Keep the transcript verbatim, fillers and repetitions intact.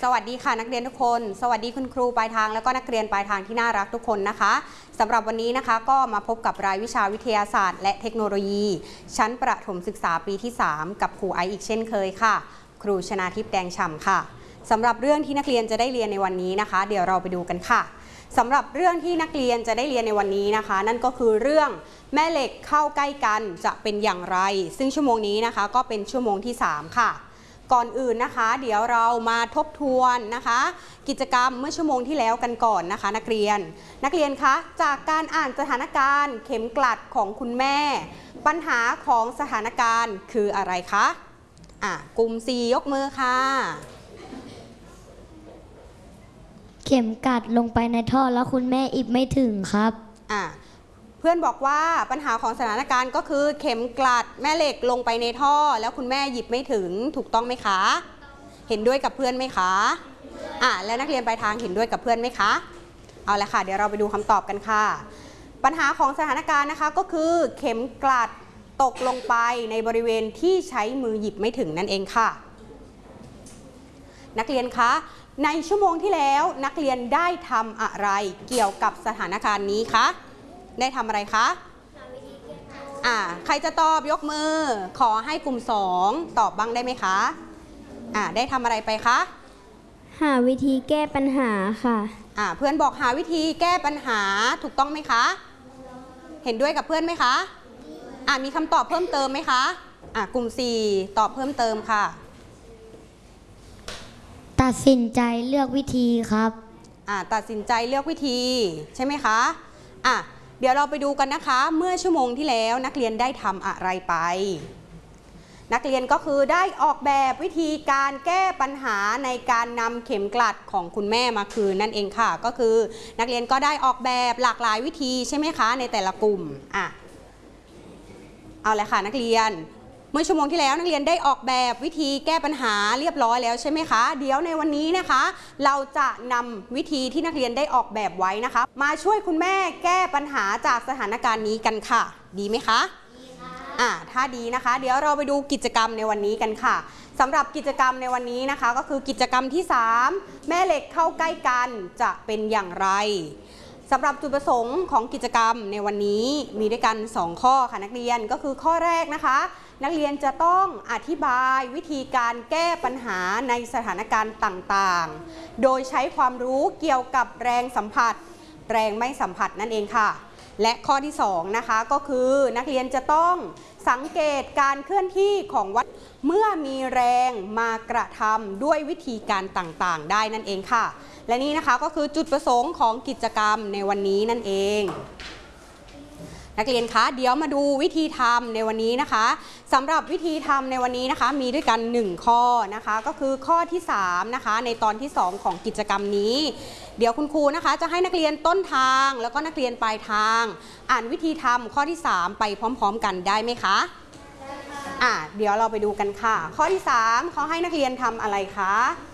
วัสดีค่ะนักเรียนทุกคนสวัสดีคุณครูปลายทางแล้วก็นักเรียนปลายทางที่น่ารักทุกคนนะคะสำหรับวันนี้นะคะก็มาพบกับรายวิชาวิทยาศาสตร์และเทคโนโลยีชั้นประถมศึกษาปีที่สามกับครูไอซ์อีกเช่นเคยค่ะครูชนาทิพย์แดงฉ่ำค่ะสำหรับเรื่องที่นักเรียนจะได้เรียนในวันนี้นะคะเดี๋ยวเราไปดูกันค่ะสำหรับเรื่องที่นักเรียนจะได้เรียนในวันนี้นะคะนั่นก็คือเรื่องแม่เหล็กเข้าใกล้กันจะเป็นอย่างไรซึ่งชั่วโมงนี้นะคะก็เป็นชั่วโมงที่สามค่ะก่อนอื่นนะคะเดี๋ยวเรามาทบทวนนะคะกิจกรรมเมื่อชั่วโมงที่แล้วกันก่อนนะคะนักเรียนนักเรียนคะจากการอ่านสถานการณ์เข็มกลัดของคุณแม่ปัญหาของสถานการณ์คืออะไรคะอ่ะกลุ่ม สี่ ยกมือค่ะเข็มกลัดลงไปในท่อแล้วคุณแม่อิบไม่ถึงครับอ่ะเพื่อนบอกว่าปัญหาของสถานการณ์ก็คือเข็มกลัดแม่เหล็กลงไปในท่อแล้วคุณแม่หยิบไม่ถึงถูกต้องไหมคะเห็นด้วยกับเพื่อนไหมคะอ่ะแล้วนักเรียนปลายทางเห็นด้วยกับเพื่อนไหมคะเอาละค่ะเดี๋ยวเราไปดูคำตอบกันค่ะปัญหาของสถานการณ์นะคะก็คือเข็มกลัดตกลงไปในบริเวณที่ใช้มือหยิบไม่ถึงนั่นเองค่ะนักเรียนคะในชั่วโมงที่แล้วนักเรียนได้ทำอะไรเกี่ยวกับสถานการณ์นี้คะได้ทำอะไรคะอ่าใครจะตอบยกมือขอให้กลุ่มสองตอบบ้างได้ไหมคะอ่าได้ทำอะไรไปคะหาวิธีแก้ปัญหาค่ะอ่าเพื่อนบอกหาวิธีแก้ปัญหาถูกต้องไหมคะเห็นด้วยกับเพื่อนไหมคะอ่ามีคำตอบเพิ่มเติมไหมคะอ่ากลุ่มสี่ตอบเพิ่มเติมค่ะตัดสินใจเลือกวิธีครับอ่าตัดสินใจเลือกวิธีใช่ไหมคะอ่ะเดี๋ยวเราไปดูกันนะคะเมื่อชั่วโมงที่แล้วนักเรียนได้ทำอะไรไปนักเรียนก็คือได้ออกแบบวิธีการแก้ปัญหาในการนำเข็มกลัดของคุณแม่มาคืนนั่นเองค่ะก็คือนักเรียนก็ได้ออกแบบหลากหลายวิธีใช่ไหมคะในแต่ละกลุ่มอ่ะเอาเลยค่ะนักเรียนเมื่อชั่วโมงที่แล้วนักเรียนได้ออกแบบวิธีแก้ปัญหาเรียบร้อยแล้วใช่ไหมคะเดี๋ยวในวันนี้นะคะเราจะนำวิธีที่นักเรียนได้ออกแบบไว้นะคะมาช่วยคุณแม่แก้ปัญหาจากสถานการณ์นี้กันค่ะดีไหมคะดีค่ะอ่าถ้าดีนะคะเดี๋ยวเราไปดูกิจกรรมในวันนี้กันค่ะสำหรับกิจกรรมในวันนี้นะคะก็คือกิจกรรมที่สามแม่เหล็กเข้าใกล้กันจะเป็นอย่างไรสำหรับจุดประสงค์ของกิจกรรมในวันนี้มีด้วยกันสองข้อค่ะนักเรียนก็คือข้อแรกนะคะนักเรียนจะต้องอธิบายวิธีการแก้ปัญหาในสถานการณ์ต่างๆโดยใช้ความรู้เกี่ยวกับแรงสัมผัสแรงไม่สัมผัสนั่นเองค่ะและข้อที่สองนะคะก็คือนักเรียนจะต้องสังเกตการเคลื่อนที่ของวัตถุเมื่อมีแรงมากระทำด้วยวิธีการต่างๆได้นั่นเองค่ะและนี่นะคะก็คือจุดประสงค์ของกิจกรรมในวันนี้นั่นเองนักเรียนคะเดี๋ยวมาดูวิธีทำในวันนี้นะคะสำหรับวิธีทำในวันนี้นะคะมีด้วยกันหนึ่งข้อนะคะก็คือข้อที่สามนะคะในตอนที่สองของกิจกรรมนี้เดี๋ยวคุณครูนะคะจะให้นักเรียนต้นทางแล้วก็นักเรียนปลายทางอ่านวิธีทำข้อที่สามไปพร้อมๆกันได้ไหมคะอ่ะเดี๋ยวเราไปดูกันค่ะข้อที่สามเขาให้นักเรียนทำอะไรคะ